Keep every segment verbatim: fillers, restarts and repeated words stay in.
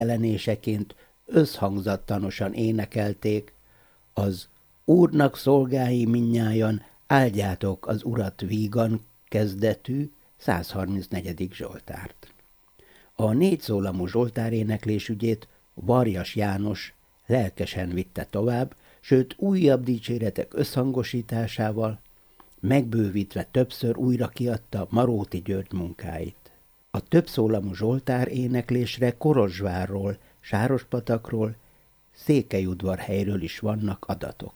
jelenéseként összhangzattanosan énekelték az Úrnak szolgái minnyájan, áldjátok az Urat vígan kezdetű százharmincnegyedik zsoltárt. A négyszólamú zsoltáréneklés ügyét Varjas János lelkesen vitte tovább, sőt újabb dicséretek összhangosításával, megbővítve többször újra kiadta Maróti György munkáit. A többszólamú zsoltár éneklésre Kolozsvárról, Sárospatakról, Székelyudvarhelyről is vannak adatok.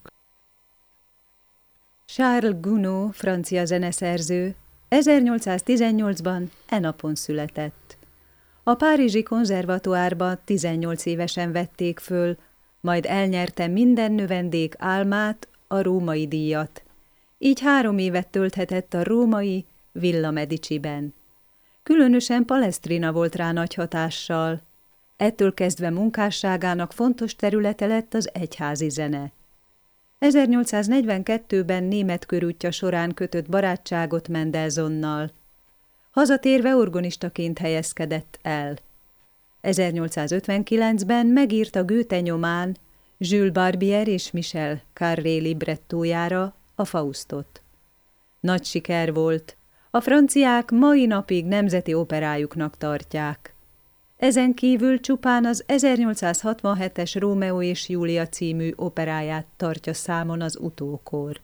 Charles Gounod, francia zeneszerző, ezernyolcszáztizennyolcban e napon született. A párizsi konzervatoárba tizennyolc évesen vették föl, majd elnyerte minden növendék álmát, a római díjat. Így három évet tölthetett a római Villa Mediciben. Különösen Palestrina volt rá nagy hatással. Ettől kezdve munkásságának fontos területe lett az egyházi zene. ezernyolcszáznegyvenkettőben német körútja során kötött barátságot Mendelssohnnal. Hazatérve organistaként helyezkedett el. ezernyolcszázötvenkilencben megírta Goethe nyomán Jules Barbier és Michel Carré librettójára a Faustot. Nagy siker volt, a franciák mai napig nemzeti operájuknak tartják. Ezen kívül csupán az ezernyolcszázhatvanhetes Rómeó és Júlia című operáját tartja számon az utókor.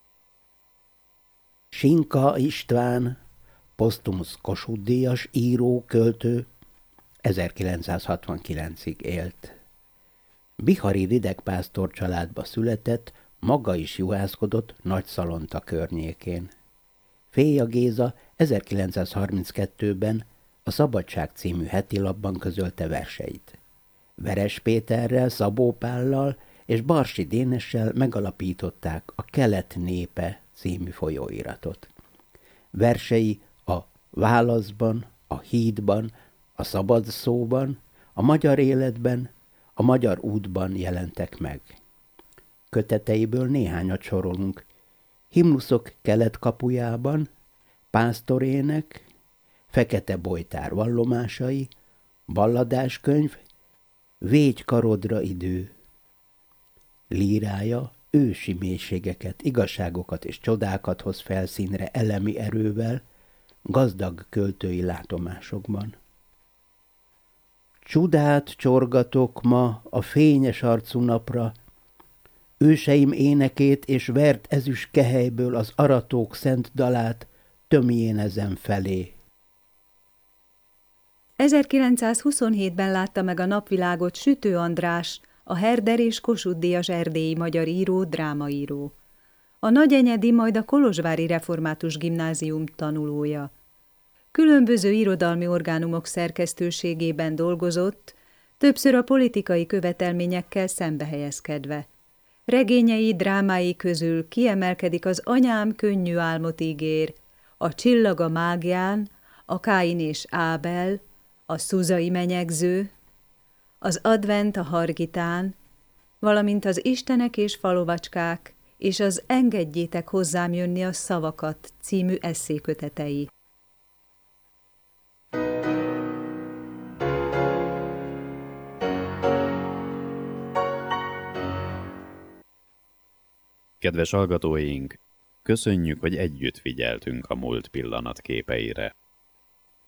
Sinka István, posztumusz Kossuth-díjas író, költő, ezerkilencszázhatvankilencig élt. Bihari ridegpásztor családba született, maga is juhászkodott Nagyszalonta környékén. Féja Géza ezerkilencszázharminckettőben a Szabadság című hetilapban közölte verseit. Veres Péterrel, Szabó Pállal és Barsi Dénessel megalapították a Kelet népe című folyóiratot. Versei a Válaszban, a Hídban, a Szabad szóban, a Magyar életben, a Magyar útban jelentek meg. Köteteiből néhányat sorolunk. Himnuszok Kelet kapujában, Pásztorének, Fekete Bojtár vallomásai, Balladáskönyv, Végy karodra idő. Lírája ősi mélységeket, igazságokat és csodákat hoz felszínre elemi erővel, gazdag költői látomásokban. Csudát csorgatok ma a fényes arcú napra, őseim énekét és vert ezüst kehelyből az aratók szent dalát tömjén ezen felé. ezerkilencszázhuszonhétben látta meg a napvilágot Sütő András, a Herder és Kossuth-díjas erdélyi magyar író, drámaíró. A Nagyenyedi, majd a Kolozsvári Református Gimnázium tanulója. Különböző irodalmi orgánumok szerkesztőségében dolgozott, többször a politikai követelményekkel szembehelyezkedve. Regényei, drámái közül kiemelkedik az Anyám könnyű álmot ígér, a Csillag a mágián, a Káin és Ábel, a Szuzai menyegző, az Advent a Hargitán, valamint az Istenek és falovacskák és az Engedjétek hozzám jönni a szavakat című esszékötetei. Kedves hallgatóink, köszönjük, hogy együtt figyeltünk a múlt pillanatképeire.